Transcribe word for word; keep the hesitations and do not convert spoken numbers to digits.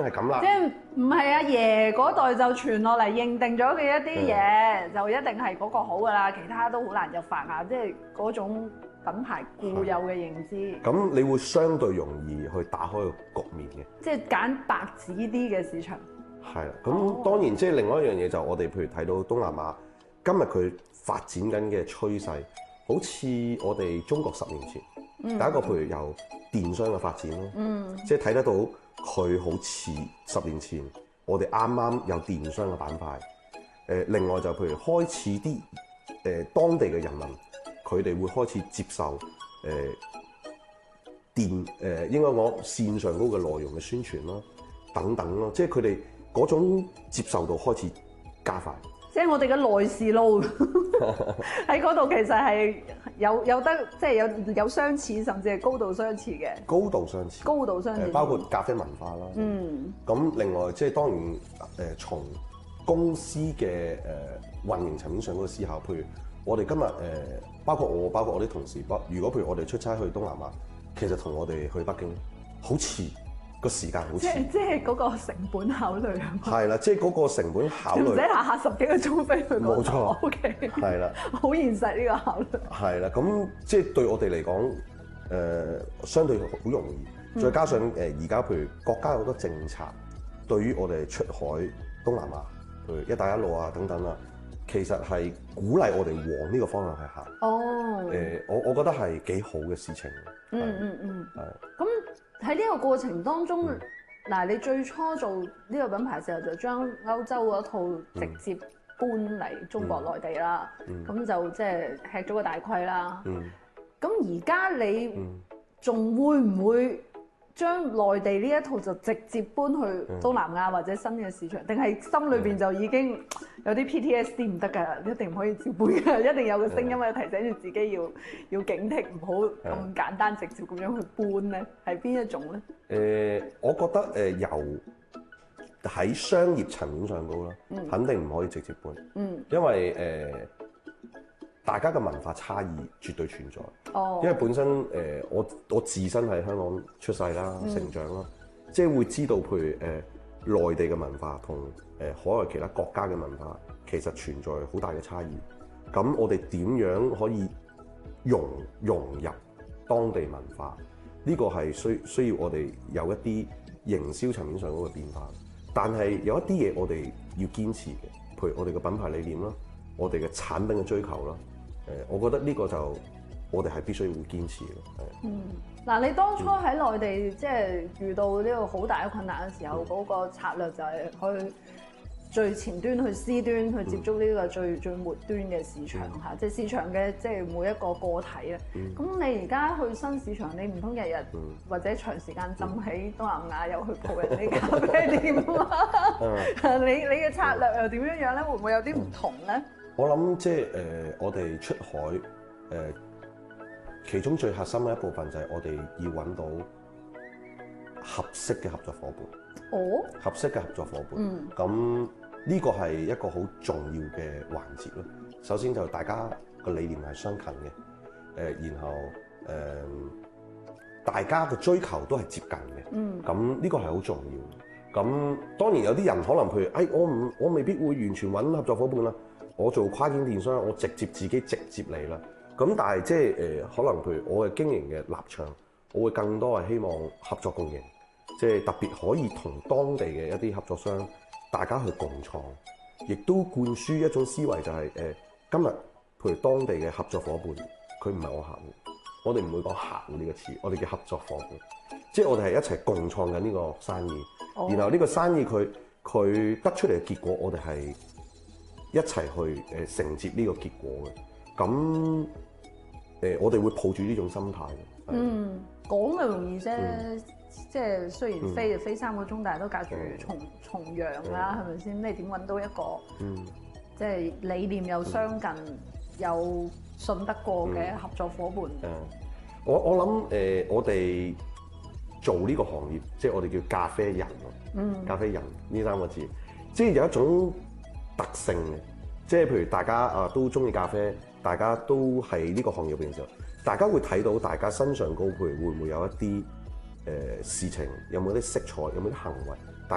係咁啦。 即係唔係阿爺嗰代就傳落嚟認定咗嘅一啲嘢，就一定係嗰個好㗎啦，其他都好難入法啊！即係嗰種品牌固有嘅認知。 咁你會相對容易去打開個局面嘅。 即係揀白紙啲嘅市場。 係啦，咁當然即係另外一樣嘢就我哋譬如睇到東南亞今日佢發展緊嘅趨勢，好似我哋中國十年前，嗯、第一個譬如由電商嘅發展咯，嗯、即係睇得到佢好似十年前我哋啱啱有電商嘅板塊。誒，另外就譬如開始啲誒、呃、當地嘅人民，佢哋會開始接受誒、呃、電誒、呃、應該講線上嗰個內容嘅宣傳啦，等等咯，即係佢哋嗰種接受度開始加快。 即係我哋嘅內視路喺嗰度，其實係有有得即係有有相似，甚至係高度相似嘅。 高度相似。高度相似。 包括咖啡文化啦。嗯。咁另外即係當然誒從公司嘅誒運營層面上嗰個思考，譬如我哋今日誒包括我，包括我啲同事，不如果譬如我哋出差去東南亞，其實同我哋去北京好似。個時間好似， 即即係嗰個成本考慮啊嘛。係啦，即係嗰個成本考慮。唔使下下十幾個鐘飛去。 冇錯。 O K。係啦。 好現實呢個考慮。係啦，咁即係對我哋嚟講，誒、呃、相對好容易。嗯、再加上誒而家譬如國家有好多政策，對於我哋出海東南亞，譬如一帶一路啊等等啊，其實係鼓勵我哋往呢個方向去行。哦。誒、呃，我我覺得係幾好嘅事情。 嗯嗯嗯。係。咁。喺呢個過程當中，嗱、嗯，你最初做呢個品牌嘅時候，就將歐洲嗰套直接搬嚟中國內地啦，咁、嗯、就即係吃咗個大虧啦。咁而家你仲會唔會將內地呢一套就直接搬去東南亞或者新嘅市場，定係心裏邊就已經有啲 P T S D 唔得㗎，一定唔可以照搬㗎，一定有個聲音喺度提醒住自己要要警惕，唔好咁簡單直接咁樣去搬咧，係邊一種咧？誒、 呃，我覺得誒由喺商業層面上高啦，嗯、肯定唔可以直接搬，嗯、因為誒、呃、大家嘅文化差異絕對存在。哦、因為本身誒、呃、我我自身喺香港出世啦、嗯、成長啦，即係會知道譬如誒、呃、內地嘅文化同誒、呃、海外其他國家嘅文化其實存在好大嘅差異。咁我哋點樣可以融融入當地文化？呢、這個係需需要我哋有一啲營銷層面上嗰個變化。但係有一啲嘢我哋要堅持嘅，譬如我哋嘅品牌理念啦，我哋嘅產品嘅追求啦。誒，我覺得呢個就我哋係必須要堅持嘅。 嗯，嗱，你當初喺內地即係遇到呢個好大嘅困難嘅時候，嗰、嗯、個策略就係去最前端去 C 端去接觸呢個最、嗯、最末端嘅市場嚇，嗯、即係市場嘅即係每一個個體啊。咁、嗯、你而家去新市場，你唔通日日或者長時間浸喺東南亞，又去蒲人啲咖啡店啊？嗯、你你嘅策略又點樣樣咧？會唔會有啲唔同咧？ 我諗即係誒，我哋出海誒、呃，其中最核心嘅一部分就係我哋要揾到合適嘅合作伙伴。哦，合適嘅合作伙伴。嗯。咁呢個係一個好重要嘅環節咯。首先就大家個理念係相近嘅，誒、呃，然後誒、呃，大家嘅追求都係接近嘅。嗯。咁呢個係好重要。咁當然有啲人可能譬如，誒、哎，我唔，我未必會完全揾合作伙伴啦。我做跨境電商，我直接自己直接嚟啦。咁但係即係誒，可能譬如我嘅經營嘅立場，我會更多係希望合作共贏，即係特別可以同當地嘅一啲合作商，大家去共創，亦都灌輸一種思維就係誒，今日譬如當地嘅合作伙伴，佢唔係我客戶，我哋唔會講客戶呢個詞，我哋叫合作伙伴，即係我哋係一齊共創緊呢個生意，哦、然後呢個生意佢佢得出嚟嘅結果，我哋係一齊去誒承接呢個結果嘅，咁誒我哋會抱住呢種心態嘅。嗯， 講就容易啫，嗯、即係雖然飛就飛三個鐘，但係都隔住重重洋啦，係咪先？你點揾到一個、嗯、即係理念又相近、嗯、又信得過嘅合作伙伴？誒、嗯嗯， 我我諗誒、呃，我哋做呢個行業，即係我哋叫咖啡人咯。嗯，咖啡人呢三個字，即係有一種特性嘅，即係譬如大家啊都中意咖啡，大家都喺呢個行業入邊嘅時候，大家會睇到大家身上高，譬如會唔會有一啲誒、呃、事情，有冇啲色彩，有冇啲行為，